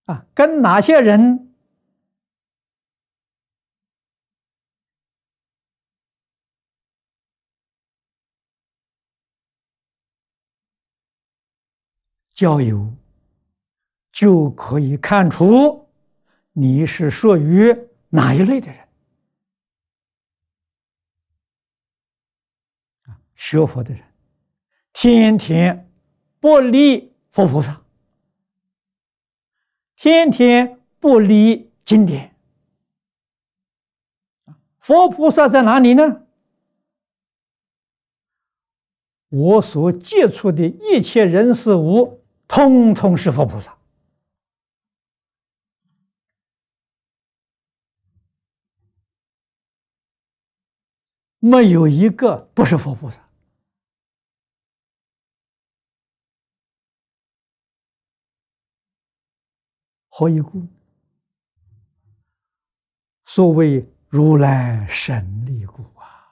跟哪些人交友，就可以看出你是属于哪一类的人。学佛的人，天天不离佛菩萨，天天不离经典。佛菩萨在哪里呢？我所接触的一切人事物，通通是佛菩萨，没有一个不是佛菩萨。何以故？所谓如来神力故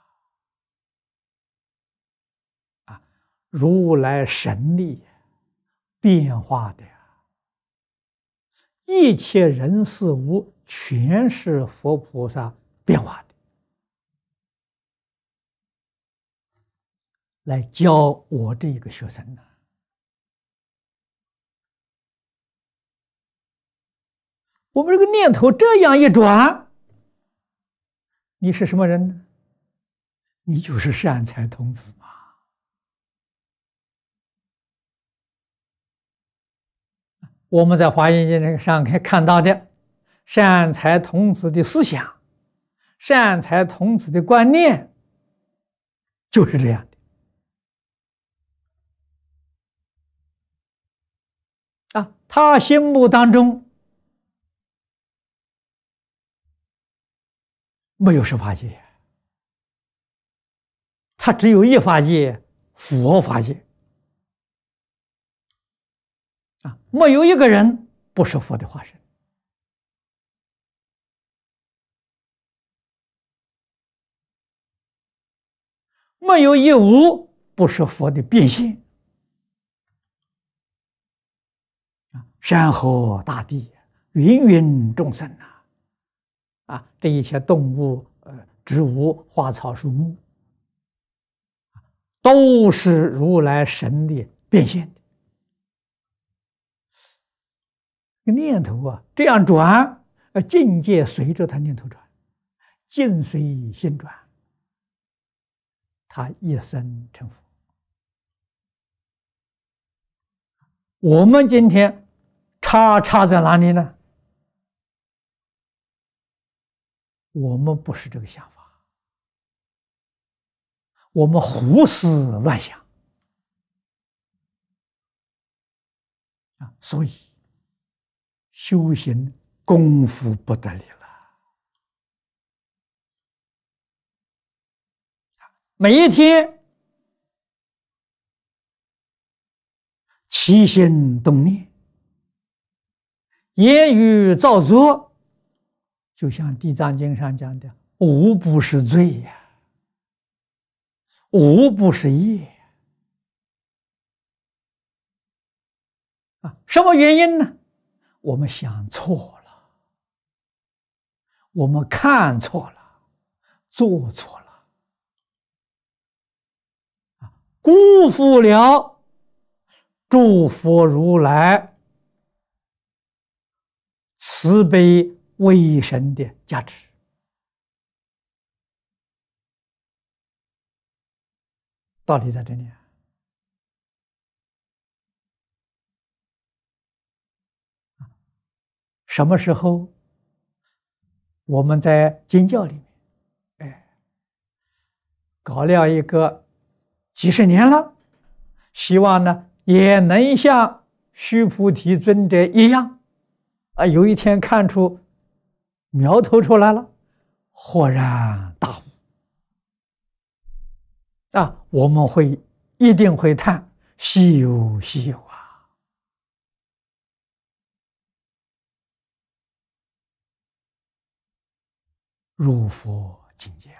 如来神力变化的一切人事物，全是佛菩萨变化的，来教我这个学生呢。我们这个念头这样一转，你是什么人呢？你就是善财童子嘛。我们在华严经上可以看到的善财童子的思想，善财童子的观念，就是这样的他心目当中没有十法界，他只有一法界，佛法界没有一个人不是佛的化身，没有一物不是佛的变现。山河大地，芸芸众生这一切动物、植物、花草树木，都是如来神力变现的。念头这样转，境界随着他念头转，境随心转，他一生成佛。我们今天差在哪里呢？我们不是这个想法，我们胡思乱想所以修行功夫不得力了。每一天起心动念，言语造作，就像《地藏经》上讲的，无不是罪呀，无不是业什么原因呢？我们想错了，我们看错了，做错了辜负了诸佛如来慈悲威神的价值。道理在这里什么时候我们在经教里面搞了一个几十年了，希望呢也能像须菩提尊者一样有一天看出苗头出来了，豁然大悟我们一定会叹稀有稀有入佛境界